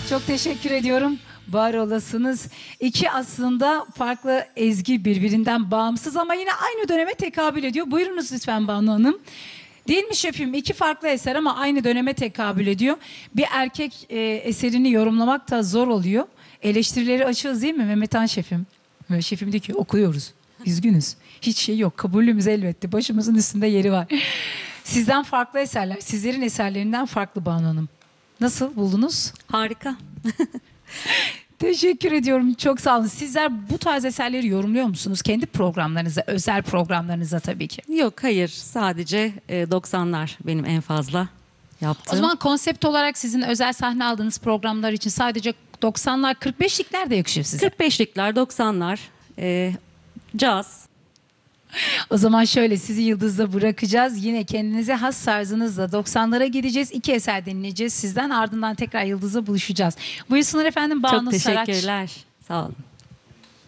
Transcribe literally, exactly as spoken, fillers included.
Çok teşekkür ediyorum. Var olasınız. İki aslında farklı ezgi, birbirinden bağımsız ama yine aynı döneme tekabül ediyor. Buyurunuz lütfen Banu Hanım. Değil mi şefim? İki farklı eser ama aynı döneme tekabül ediyor. Bir erkek e, eserini yorumlamak da zor oluyor. Eleştirileri açığız değil mi Mehmet Han şefim? Ve şefim diyor ki okuyoruz. Üzgünüz. Hiç şey yok. Kabulümüz elbette. Başımızın üstünde yeri var. Sizden farklı eserler. Sizlerin eserlerinden farklı Banu Hanım. Nasıl buldunuz? Harika. Teşekkür ediyorum. Çok sağ olun. Sizler bu tarz eserleri yorumluyor musunuz? Kendi programlarınıza, özel programlarınıza tabii ki. Yok, hayır. Sadece e, doksanlar benim en fazla yaptığım. O zaman konsept olarak sizin özel sahne aldığınız programlar için sadece doksanlar, kırk beşlikler de yakışıyor size. kırk beşlikler, doksanlar, e, caz. O zaman şöyle sizi yıldızla bırakacağız. Yine kendinize has tarzınızla doksanlara gideceğiz. İki eser dinleyeceğiz sizden. Ardından tekrar yıldızla buluşacağız. Buyursunlar efendim Banu Çok Saraç. teşekkürler. Sağ olun.